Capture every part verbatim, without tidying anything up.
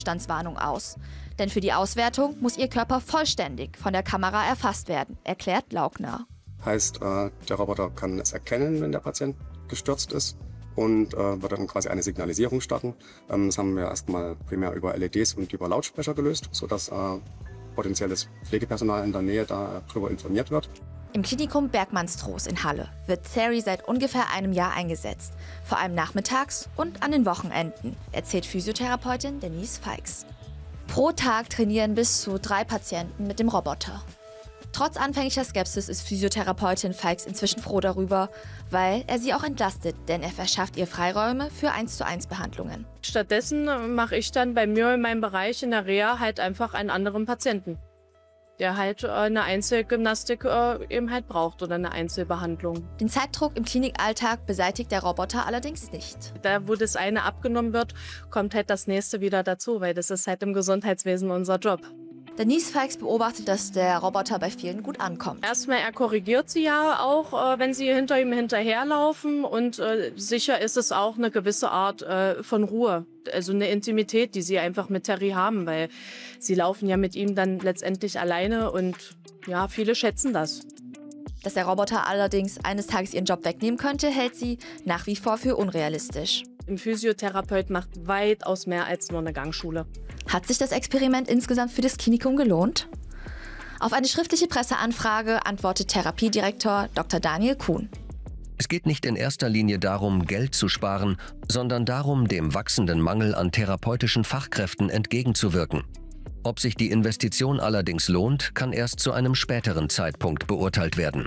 Standswarnung aus. Denn für die Auswertung muss ihr Körper vollständig von der Kamera erfasst werden, erklärt Laugner. Heißt, äh, der Roboter kann es erkennen, wenn der Patient gestürzt ist und äh, wird dann quasi eine Signalisierung starten. Ähm, das haben wir erstmal primär über L E Ds und über Lautsprecher gelöst, sodass äh, potenzielles Pflegepersonal in der Nähe darüber informiert wird. Im Klinikum Bergmannstroß in Halle wird Theri seit ungefähr einem Jahr eingesetzt. Vor allem nachmittags und an den Wochenenden, erzählt Physiotherapeutin Denise Feix. Pro Tag trainieren bis zu drei Patienten mit dem Roboter. Trotz anfänglicher Skepsis ist Physiotherapeutin Feix inzwischen froh darüber, weil er sie auch entlastet, denn er verschafft ihr Freiräume für eins zu eins Behandlungen. Stattdessen mache ich dann bei mir in meinem Bereich in der Reha halt einfach einen anderen Patienten, der halt eine Einzelgymnastik eben halt braucht oder eine Einzelbehandlung. Den Zeitdruck im Klinikalltag beseitigt der Roboter allerdings nicht. Da, wo das eine abgenommen wird, kommt halt das nächste wieder dazu, weil das ist halt im Gesundheitswesen unser Job. Denise Feix beobachtet, dass der Roboter bei vielen gut ankommt. Erstmal, er korrigiert sie ja auch, äh, wenn sie hinter ihm hinterherlaufen. Und äh, sicher ist es auch eine gewisse Art äh, von Ruhe. Also eine Intimität, die sie einfach mit Theri haben, weil sie laufen ja mit ihm dann letztendlich alleine und ja, viele schätzen das. Dass der Roboter allerdings eines Tages ihren Job wegnehmen könnte, hält sie nach wie vor für unrealistisch. Ein Physiotherapeut macht weitaus mehr als nur eine Gangschule. Hat sich das Experiment insgesamt für das Klinikum gelohnt? Auf eine schriftliche Presseanfrage antwortet Therapiedirektor Doktor Daniel Kuhn. Es geht nicht in erster Linie darum, Geld zu sparen, sondern darum, dem wachsenden Mangel an therapeutischen Fachkräften entgegenzuwirken. Ob sich die Investition allerdings lohnt, kann erst zu einem späteren Zeitpunkt beurteilt werden.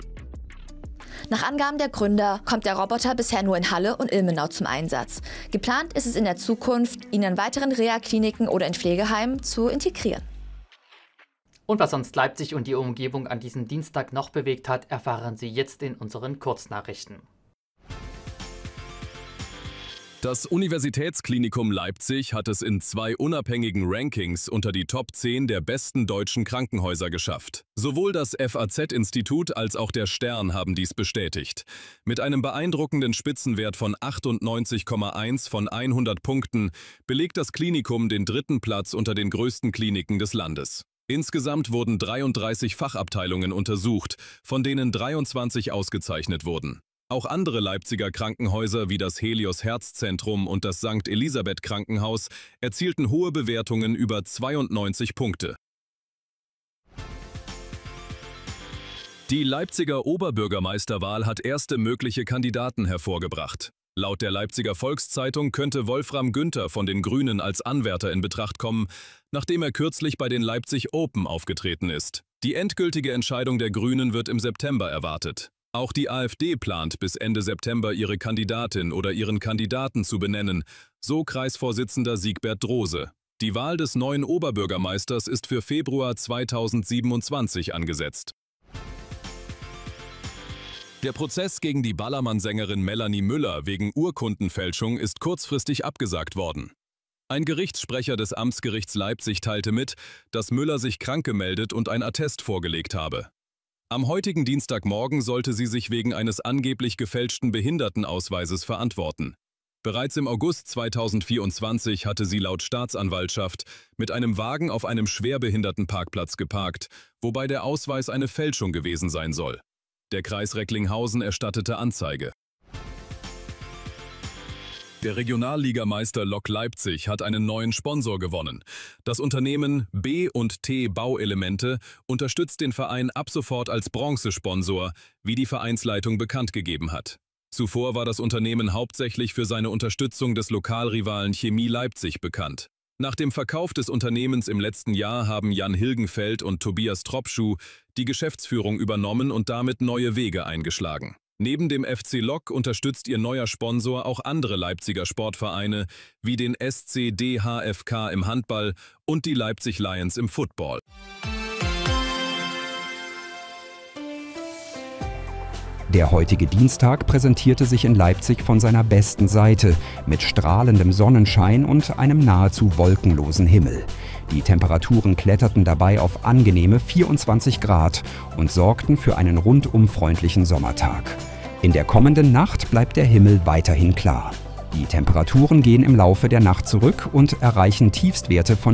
Nach Angaben der Gründer kommt der Roboter bisher nur in Halle und Ilmenau zum Einsatz. Geplant ist es in der Zukunft, ihn in weiteren Reha-Kliniken oder in Pflegeheimen zu integrieren. Und was sonst Leipzig und die Umgebung an diesem Dienstag noch bewegt hat, erfahren Sie jetzt in unseren Kurznachrichten. Das Universitätsklinikum Leipzig hat es in zwei unabhängigen Rankings unter die Top zehn der besten deutschen Krankenhäuser geschafft. Sowohl das F A Z-Institut als auch der Stern haben dies bestätigt. Mit einem beeindruckenden Spitzenwert von achtundneunzig Komma eins von hundert Punkten belegt das Klinikum den dritten Platz unter den größten Kliniken des Landes. Insgesamt wurden dreiunddreißig Fachabteilungen untersucht, von denen dreiundzwanzig ausgezeichnet wurden. Auch andere Leipziger Krankenhäuser wie das Helios Herzzentrum und das Sankt Elisabeth Krankenhaus erzielten hohe Bewertungen über zweiundneunzig Punkte. Die Leipziger Oberbürgermeisterwahl hat erste mögliche Kandidaten hervorgebracht. Laut der Leipziger Volkszeitung könnte Wolfram Günther von den Grünen als Anwärter in Betracht kommen, nachdem er kürzlich bei den Leipzig Open aufgetreten ist. Die endgültige Entscheidung der Grünen wird im September erwartet. Auch die AfD plant, bis Ende September ihre Kandidatin oder ihren Kandidaten zu benennen, so Kreisvorsitzender Siegbert Drose. Die Wahl des neuen Oberbürgermeisters ist für Februar zweitausendsiebenundzwanzig angesetzt. Der Prozess gegen die Ballermann-Sängerin Melanie Müller wegen Urkundenfälschung ist kurzfristig abgesagt worden. Ein Gerichtssprecher des Amtsgerichts Leipzig teilte mit, dass Müller sich krank gemeldet und ein Attest vorgelegt habe. Am heutigen Dienstagmorgen sollte sie sich wegen eines angeblich gefälschten Behindertenausweises verantworten. Bereits im August zweitausendvierundzwanzig hatte sie laut Staatsanwaltschaft mit einem Wagen auf einem Schwerbehindertenparkplatz geparkt, wobei der Ausweis eine Fälschung gewesen sein soll. Der Kreis Recklinghausen erstattete Anzeige. Der Regionalligameister Lok Leipzig hat einen neuen Sponsor gewonnen. Das Unternehmen B und T Bauelemente unterstützt den Verein ab sofort als Bronzesponsor, wie die Vereinsleitung bekannt gegeben hat. Zuvor war das Unternehmen hauptsächlich für seine Unterstützung des Lokalrivalen Chemie Leipzig bekannt. Nach dem Verkauf des Unternehmens im letzten Jahr haben Jan Hilgenfeld und Tobias Tropschuh die Geschäftsführung übernommen und damit neue Wege eingeschlagen. Neben dem F C Lok unterstützt ihr neuer Sponsor auch andere Leipziger Sportvereine wie den S C D H F K im Handball und die Leipzig Lions im Football. Der heutige Dienstag präsentierte sich in Leipzig von seiner besten Seite, mit strahlendem Sonnenschein und einem nahezu wolkenlosen Himmel. Die Temperaturen kletterten dabei auf angenehme vierundzwanzig Grad und sorgten für einen rundum freundlichen Sommertag. In der kommenden Nacht bleibt der Himmel weiterhin klar. Die Temperaturen gehen im Laufe der Nacht zurück und erreichen Tiefstwerte von